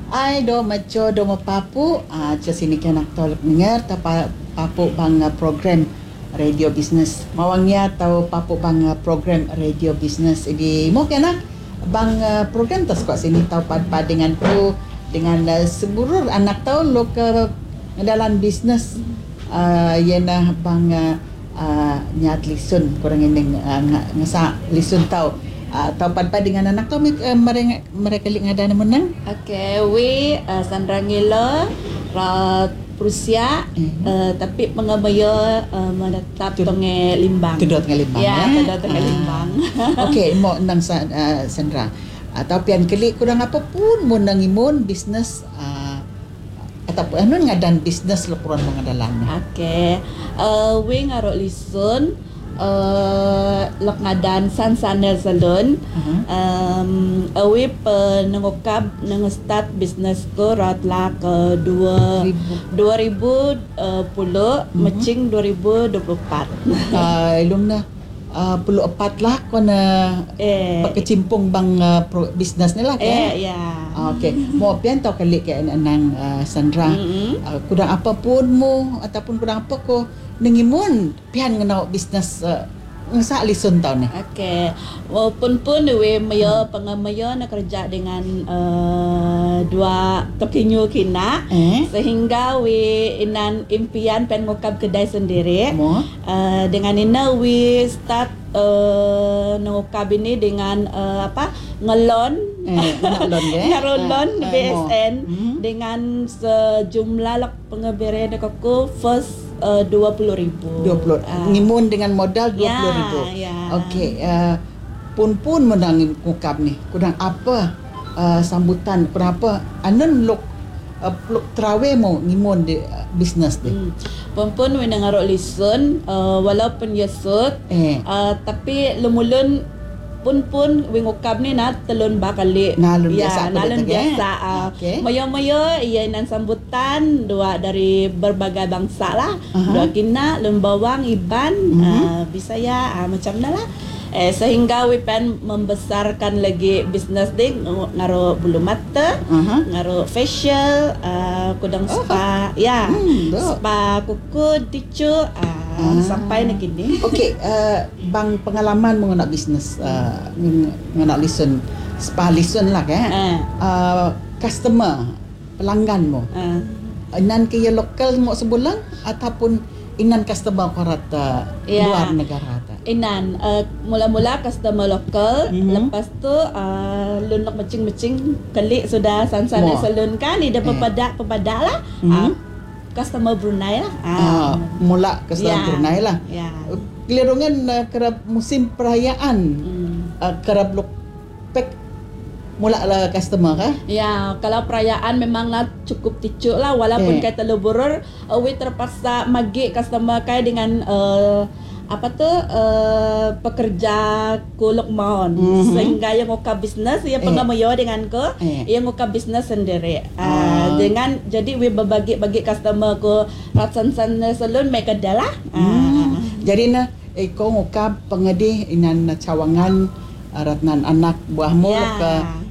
Ai do macho do mapapu sini kan nak tolak dengar papu bang program radio business. Mawangnya tahu papu bang program radio business. Jadi mau kan bang program tas kok sini tahu pad dengan ku dengan seluruh anak tahu lo ke dalam bisnes yana bang nyat lisun kurang ini ngasa lisun tahu atau pad dengan anak tahu mereka lik ngada menang. Okay, we Sandra Ngila rat Prusia tapi pengamaya menetap tengah Limbang. Tudut tengah Limbang. Ya, tudut tengah Limbang. Okey, mau nang Sandra. Atau pian kelik kurang apa pun mau nang imun bisnes ataupun ngadan bisnes lo kurang mengadalan. Okey. We ngarok lisun lok ngadan Sansanel Salon. Awi penengokab start bisnes ko ratla ke 2010 macing 2024. Ilum na 14 lah kona pakecimpung bang bisnes ni lah kan. Ya. Okey, mau pian tau kali ke nang Sandra. Kudang apa pun mo ataupun kudang apa ko nengimun pian ngenau bisnes ngasa lisun tau ni. Okey. Walaupun we maya pengamaya nak kerja dengan dua tokinyo kina sehingga we inan impian pen ngukab kedai sendiri. Dengan ina we start ngukab ini dengan ngelon ngelon BSN dengan sejumlah pengeberian aku first 20,000. Ngimun dengan modal 20,000. Okey, pun menang ngukab ni. Kudang apa sambutan kenapa anen lok trawe mo ngimun di bisnes ni. Pun we ngarok lisun walaupun yesut tapi lumulun pun we ngukab ni na telun bakali nalun biasa mayo ia nan sambutan dua dari berbagai bangsa lah dua kina lun bawang iban Bisaya macam dah lah sehingga we pen membesarkan lagi bisnes ding ngaro bulu mata ngaro facial kudang spa spa kuku ticu sampai nak kini. Okey, bang pengalaman mengenai bisnes mengenai lisun spa lisun lah kan. Customer pelanggan mo. Inan kaya lokal mo sebulan ataupun inan customer korat luar negara ta. Inan mula-mula customer lokal, lepas tu lunok macing-macing kali sudah sansana salon kan ida pepada lah. Customer Brunei lah. Mula customer Brunei lah. Kelirungan kerap musim perayaan kerap pek mula lah customer kah? Ya, kalau perayaan memanglah cukup ticuk lah walaupun kaya terleburur we terpaksa magi customer kaya dengan pekerja kuluk maon sehingga yang ngoka bisnes ia pengamaya dengan ko yang ngoka bisnes sendiri dengan jadi we berbagi customer ko ratsan-san salon make adalah jadi na ko ngoka pengedi inan cawangan ratnan anak buahmu ke